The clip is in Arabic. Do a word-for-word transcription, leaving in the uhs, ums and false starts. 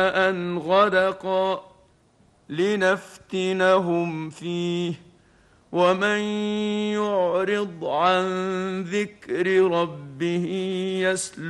ماء غدقا لنفتنهم فيه ومن يعرض عن ذكر ربه يسلك